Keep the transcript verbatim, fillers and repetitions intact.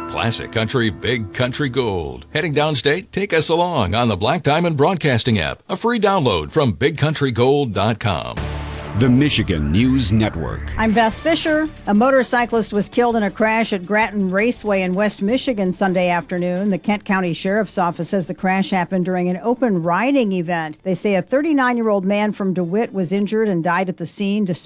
Classic Country, Big Country Gold. Heading downstate? Take us along on the Black Diamond Broadcasting app. A free download from big country gold dot com. The Michigan News Network. I'm Beth Fisher. A motorcyclist was killed in a crash at Grattan Raceway in West Michigan Sunday afternoon. The Kent County Sheriff's Office says the crash happened during an open riding event. They say a thirty-nine-year-old man from DeWitt was injured and died at the scene.